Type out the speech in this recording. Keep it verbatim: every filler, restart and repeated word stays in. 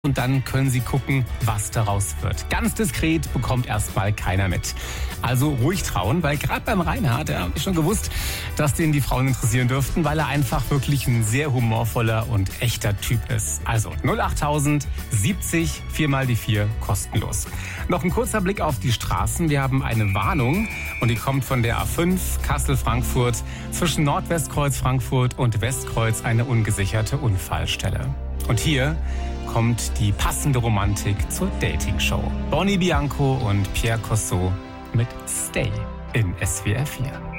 Und dann können Sie gucken, was daraus wird. Ganz diskret bekommt erstmal keiner mit. Also ruhig trauen, weil gerade beim Reinhard, da habe ich schon gewusst, dass den die Frauen interessieren dürften, weil er einfach wirklich ein sehr humorvoller und echter Typ ist. Also null achttausend siebzig vier mal die vier kostenlos. Noch ein kurzer Blick auf die Straßen. Wir haben eine Warnung und die kommt von der A fünf Kassel-Frankfurt. Zwischen Nordwestkreuz Frankfurt und Westkreuz eine ungesicherte Unfallstelle. Und hier kommt die passende Romantik zur Dating-Show. Bonnie Bianco und Pierre Cosso mit Stay in S W R vier.